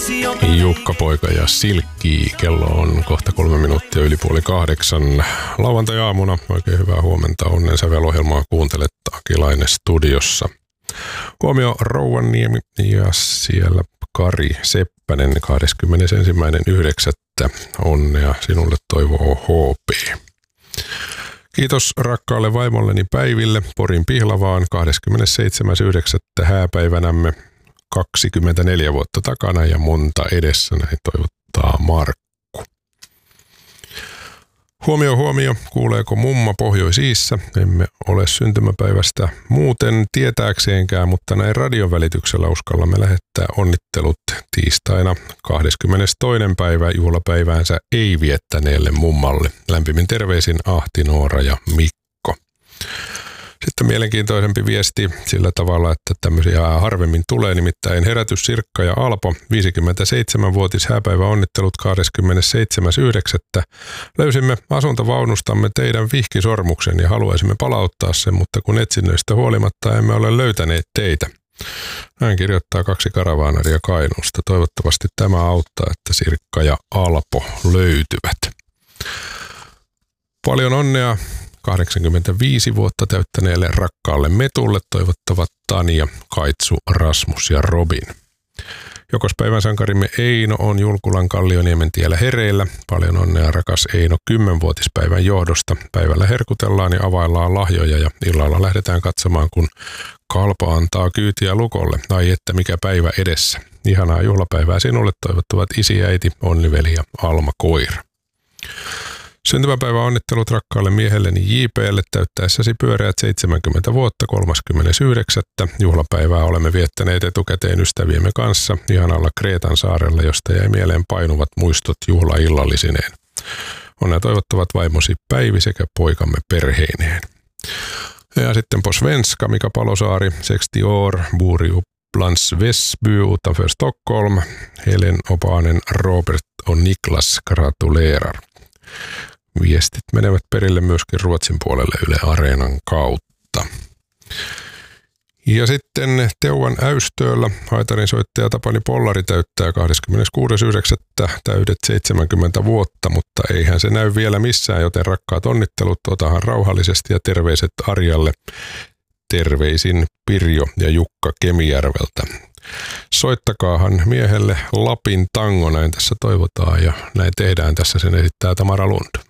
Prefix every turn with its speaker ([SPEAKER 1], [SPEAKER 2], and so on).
[SPEAKER 1] Jukka Poika ja Silkki. Kello on kohta 3 minuuttia yli 7:30. Lauantai-aamuna oikein hyvää huomenta. Onnen sävelohjelmaa kuuntelet Akilainen studiossa. Huomio Rouvanniemi ja siellä Kari Seppänen 21.9. Onnea sinulle toivoo HP. Kiitos rakkaalle vaimolleni Päiville Porin Pihlavaan 27.9. hääpäivänämme. 24 vuotta takana ja monta edessä, näin toivottaa Markku. Huomio, kuuleeko mumma Pohjois-Iissä? Emme ole syntymäpäivästä muuten tietääkseenkään, mutta näin radion välityksellä uskallamme lähettää onnittelut tiistaina 22. päivä juhlapäiväänsä ei viettäneelle mummalle. Lämpimin terveisin Ahti, Noora ja Mikko. Sitten mielenkiintoisempi viesti sillä tavalla, että tämmöisiä harvemmin tulee, nimittäin Herätys Sirkka ja Alpo, 57-vuotis hääpäivä onnittelut 27.9. Löysimme asuntovaunustamme teidän vihkisormuksen ja haluaisimme palauttaa sen, mutta kun etsinnöistä huolimatta emme ole löytäneet teitä. Näin kirjoittaa 2 karavaanaria Kainuusta. Toivottavasti tämä auttaa, että Sirkka ja Alpo löytyvät. Paljon onnea 85 vuotta täyttäneelle rakkaalle Metulle toivottavat Tania, Kaitsu, Rasmus ja Robin. Jokospäivän sankarimme Eino on Julkulan Kallioniemen tiellä hereillä. Paljon onnea rakas Eino 10-vuotispäivän johdosta. Päivällä herkutellaan ja availlaan lahjoja ja illalla lähdetään katsomaan, kun Kalpa antaa kyytiä lukolle. Ai että mikä päivä edessä. Ihanaa juhlapäivää sinulle toivottavat isi-äiti, Onniveli ja Alma Koira. Syntymäpäivä onnittelut rakkaalle miehelleni JP:lle täyttäessäsi pyöreät 70 vuotta 39. Juhlapäivää olemme viettäneet etukäteen ystäviemme kanssa ihanalla Kreetan saarella, josta jäi mieleen painuvat muistot juhlaillallisineen. Onnea toivottavat vaimosi Päivi sekä poikamme perheineen. Ja sitten på svenska Mika Palosaari, 60 år, bor i Upplands Väsby utanför Stockholm. Helen Opanen, Robert och Niklas gratulerar. Viestit menevät perille myöskin Ruotsin puolelle Yle Areenan kautta. Ja sitten Teuvan Äystööllä haitarin soittaja Tapani Pollari täyttää 26.9. täydet 70 vuotta, mutta eihän se näy vielä missään, joten rakkaat onnittelut, otahan rauhallisesti ja terveiset Arjalle. Terveisin Pirjo ja Jukka Kemijärveltä. Soittakaahan miehelle Lapin tango, näin tässä toivotaan ja näin tehdään. Tässä sen esittää Tamara Lund.